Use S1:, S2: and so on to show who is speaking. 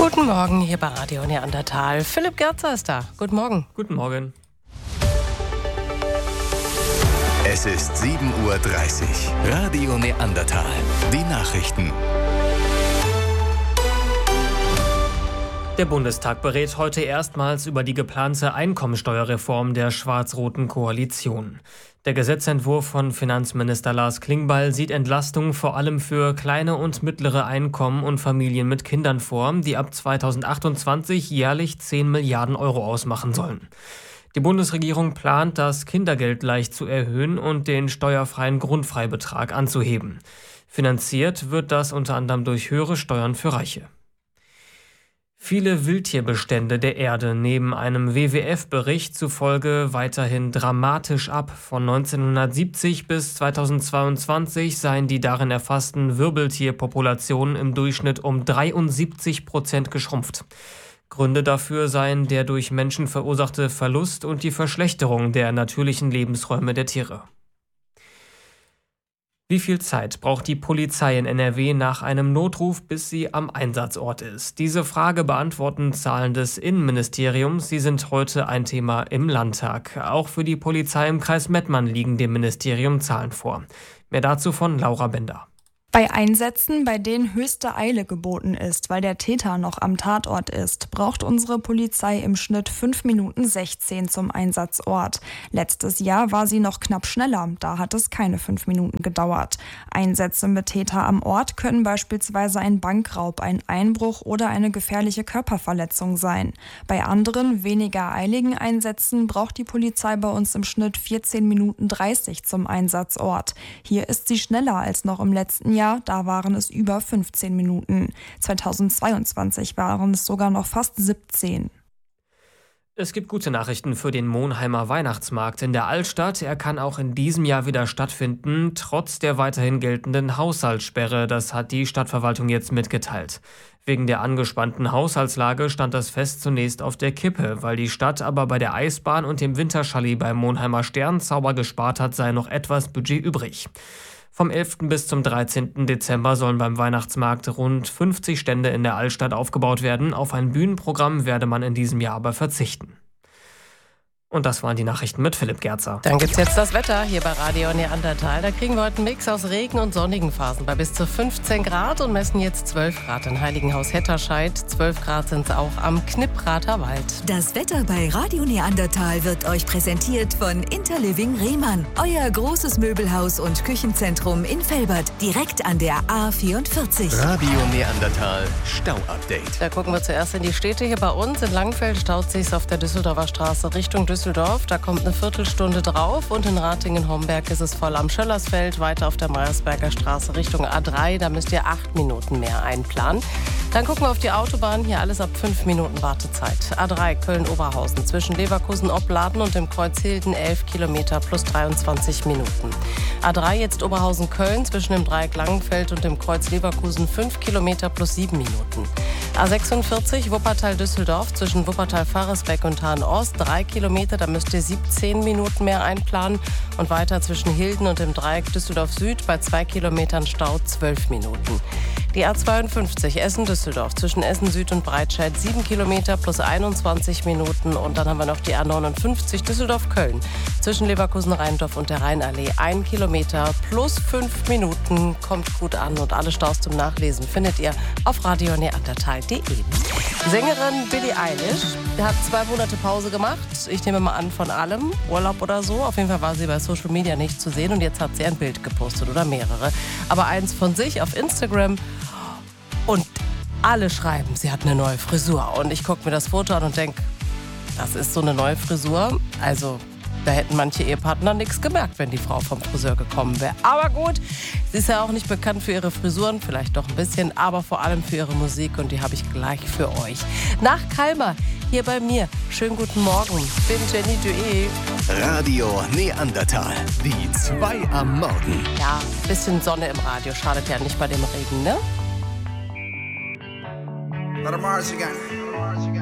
S1: Guten Morgen hier bei Radio Neandertal. Philipp Gerzer ist da. Guten Morgen.
S2: Guten Morgen.
S3: Es ist 7:30 Uhr. Radio Neandertal. Die Nachrichten.
S2: Der Bundestag berät heute erstmals über die geplante Einkommensteuerreform der schwarz-roten Koalition. Der Gesetzentwurf von Finanzminister Lars Klingbeil sieht Entlastungen vor allem für kleine und mittlere Einkommen und Familien mit Kindern vor, die ab 2028 jährlich 10 Milliarden Euro ausmachen sollen. Die Bundesregierung plant, das Kindergeld leicht zu erhöhen und den steuerfreien Grundfreibetrag anzuheben. Finanziert wird das unter anderem durch höhere Steuern für Reiche. Viele Wildtierbestände der Erde nehmen einem WWF-Bericht zufolge weiterhin dramatisch ab. Von 1970 bis 2022 seien die darin erfassten Wirbeltierpopulationen im Durchschnitt um 73% geschrumpft. Gründe dafür seien der durch Menschen verursachte Verlust und die Verschlechterung der natürlichen Lebensräume der Tiere. Wie viel Zeit braucht die Polizei in NRW nach einem Notruf, bis sie am Einsatzort ist? Diese Frage beantworten Zahlen des Innenministeriums. Sie sind heute ein Thema im Landtag. Auch für die Polizei im Kreis Mettmann liegen dem Ministerium Zahlen vor. Mehr dazu von Laura Bender.
S4: Bei Einsätzen, bei denen höchste Eile geboten ist, weil der Täter noch am Tatort ist, braucht unsere Polizei im Schnitt 5 Minuten 16 zum Einsatzort. Letztes Jahr war sie noch knapp schneller, da hat es keine 5 Minuten gedauert. Einsätze mit Täter am Ort können beispielsweise ein Bankraub, ein Einbruch oder eine gefährliche Körperverletzung sein. Bei anderen, weniger eiligen Einsätzen braucht die Polizei bei uns im Schnitt 14 Minuten 30 zum Einsatzort. Hier ist sie schneller als noch im letzten Jahr. Da waren es über 15 Minuten. 2022 waren es sogar noch fast 17.
S2: Es gibt gute Nachrichten für den Monheimer Weihnachtsmarkt in der Altstadt. Er kann auch in diesem Jahr wieder stattfinden, trotz der weiterhin geltenden Haushaltssperre. Das hat die Stadtverwaltung jetzt mitgeteilt. Wegen der angespannten Haushaltslage stand das Fest zunächst auf der Kippe. Weil die Stadt aber bei der Eisbahn und dem Winterchalet beim Monheimer Sternzauber gespart hat, sei noch etwas Budget übrig. Vom 11. bis zum 13. Dezember sollen beim Weihnachtsmarkt rund 50 Stände in der Altstadt aufgebaut werden. Auf ein Bühnenprogramm werde man in diesem Jahr aber verzichten. Und das waren die Nachrichten mit Philipp Gerzer.
S1: Dann gibt's jetzt das Wetter hier bei Radio Neandertal. Da kriegen wir heute einen Mix aus Regen und sonnigen Phasen bei bis zu 15 Grad und messen jetzt 12 Grad in Heiligenhaus-Hetterscheid. 12 Grad sind es auch am Knipprater Wald.
S5: Das Wetter bei Radio Neandertal wird euch präsentiert von Interliving Rehmann. Euer großes Möbelhaus und Küchenzentrum in Velbert, direkt an der A44.
S3: Radio Neandertal Stau-Update.
S1: Da gucken wir zuerst in die Städte. Hier bei uns in Langenfeld staut sich's auf der Düsseldorfer Straße Richtung Düsseldorf. Da kommt eine Viertelstunde drauf und in Ratingen-Homberg ist es voll am Schöllersfeld. Weiter auf der Meiersberger Straße Richtung A3, da müsst ihr 8 Minuten mehr einplanen. Dann gucken wir auf die Autobahn, hier alles ab 5 Minuten Wartezeit. A3 Köln-Oberhausen zwischen Leverkusen-Opladen und dem Kreuz Hilden 11 Kilometer plus 23 Minuten. A3 jetzt Oberhausen-Köln zwischen dem Dreieck Langenfeld und dem Kreuz Leverkusen 5 Kilometer plus 7 Minuten. A46 Wuppertal-Düsseldorf zwischen Wuppertal-Faresbeck und Hahn-Ost 3 Kilometer, da müsst ihr 17 Minuten mehr einplanen. Und weiter zwischen Hilden und dem Dreieck Düsseldorf-Süd bei 2 Kilometern Stau 12 Minuten. Die A52 Essen-Düsseldorf zwischen Essen-Süd und Breitscheid 7 Kilometer plus 21 Minuten. Und dann haben wir noch die A59 Düsseldorf-Köln zwischen Leverkusen-Rheindorf und der Rheinallee 1 Kilometer plus 5 Minuten. Kommt gut an und alle Staus zum Nachlesen findet ihr auf radioneandertal.de. Sängerin Billie Eilish hat 2 Monate Pause gemacht. Ich nehme mal an von allem, Urlaub oder so. Auf jeden Fall war sie bei Social Media nicht zu sehen und jetzt hat sie ein Bild gepostet oder mehrere. Aber eins von sich auf Instagram. Und alle schreiben, sie hat eine neue Frisur. Und ich gucke mir das Foto an und denke, das ist so eine neue Frisur. Also da hätten manche Ehepartner nichts gemerkt, wenn die Frau vom Friseur gekommen wäre. Aber gut, sie ist ja auch nicht bekannt für ihre Frisuren, vielleicht doch ein bisschen, aber vor allem für ihre Musik. Und die habe ich gleich für euch. Nach Kalmar, hier bei mir. Schönen guten Morgen, ich bin Jenny Dué.
S3: Radio Neandertal, die 2 am Morgen.
S1: Ja, bisschen Sonne im Radio, schadet ja nicht bei dem Regen, ne?
S6: Let 'em Mars again.